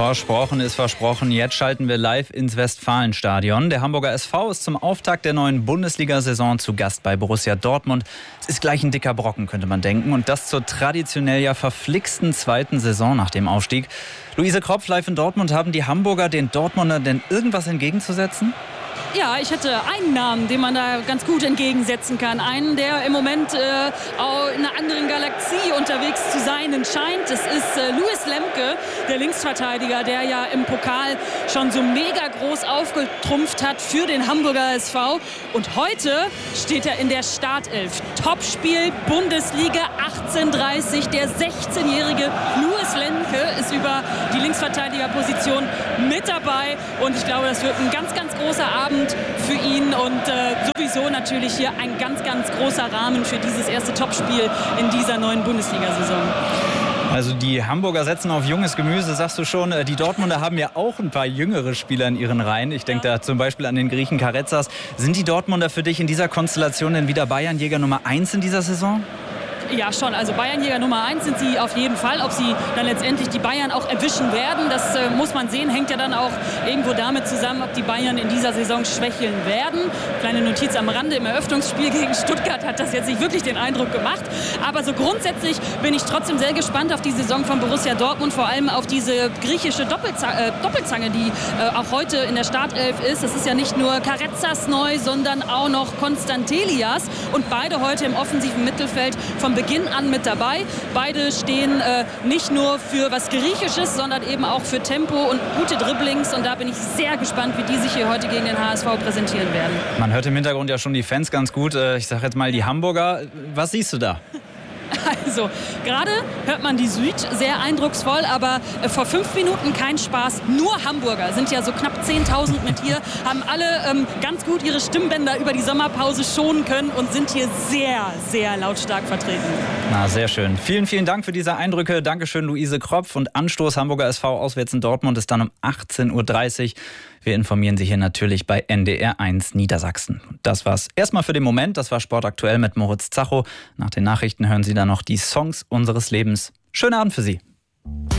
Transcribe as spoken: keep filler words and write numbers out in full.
Versprochen ist versprochen. Jetzt schalten wir live ins Westfalenstadion. Der Hamburger S V ist zum Auftakt der neuen Bundesliga-Saison zu Gast bei Borussia Dortmund. Es ist gleich ein dicker Brocken, könnte man denken. Und das zur traditionell ja verflixten zweiten Saison nach dem Aufstieg. Luise Kropf, live in Dortmund. Haben die Hamburger den Dortmundern denn irgendwas entgegenzusetzen? Ja, ich hätte einen Namen, den man da ganz gut entgegensetzen kann. Einen, der im Moment äh, auch in einer anderen Galaxie unterwegs zu sein scheint. Das ist äh, Louis Lemke, der Linksverteidiger, der ja im Pokal schon so mega groß aufgetrumpft hat für den Hamburger S V. Und heute steht er in der Startelf. Topspiel Bundesliga achtzehn dreißig. Der sechzehnjährige Louis Lemke ist über die Linksverteidigerposition mit dabei. Und ich glaube, das wird ein ganz, ganz großer Abend für ihn und äh, sowieso natürlich hier ein ganz, ganz großer Rahmen für dieses erste Topspiel in dieser neuen Bundesliga-Saison. Also die Hamburger setzen auf junges Gemüse, sagst du schon. Die Dortmunder haben ja auch ein paar jüngere Spieler in ihren Reihen. Ich denke ja. da zum Beispiel an den Griechen Karetzas. Sind die Dortmunder für dich in dieser Konstellation denn wieder Bayernjäger Nummer eins in dieser Saison? Ja, schon. Also Bayernjäger Nummer eins sind sie auf jeden Fall. Ob sie dann letztendlich die Bayern auch erwischen werden, das äh, muss man sehen. Hängt ja dann auch irgendwo damit zusammen, ob die Bayern in dieser Saison schwächeln werden. Kleine Notiz am Rande, im Eröffnungsspiel gegen Stuttgart hat das jetzt nicht wirklich den Eindruck gemacht. Aber so grundsätzlich bin ich trotzdem sehr gespannt auf die Saison von Borussia Dortmund. Vor allem auf diese griechische Doppelzange, äh, Doppelzange die äh, auch heute in der Startelf ist. Es ist ja nicht nur Karetzas neu, sondern auch noch Konstantelias. Und beide heute im offensiven Mittelfeld vom Beginn an mit dabei. Beide stehen äh, nicht nur für was Griechisches, sondern eben auch für Tempo und gute Dribblings. Und da bin ich sehr gespannt, wie die sich hier heute gegen den H S V präsentieren werden. Man hört im Hintergrund ja schon die Fans ganz gut. Ich sage jetzt mal die Hamburger. Was siehst du da? Also, gerade hört man die Süd, sehr eindrucksvoll, aber äh, vor fünf Minuten kein Spaß. Nur Hamburger, sind ja so knapp zehntausend mit hier, haben alle ähm, ganz gut ihre Stimmbänder über die Sommerpause schonen können und sind hier sehr, sehr lautstark vertreten. Na, sehr schön. Vielen, vielen Dank für diese Eindrücke. Dankeschön, Luise Kropf. Und Anstoß Hamburger S V auswärts in Dortmund ist dann um achtzehn Uhr dreißig. Wir informieren Sie hier natürlich bei N D R eins Niedersachsen. Das war's erstmal für den Moment. Das war Sport aktuell mit Moritz Zacho. Nach den Nachrichten hören Sie dann noch die Songs unseres Lebens. Schönen Abend für Sie.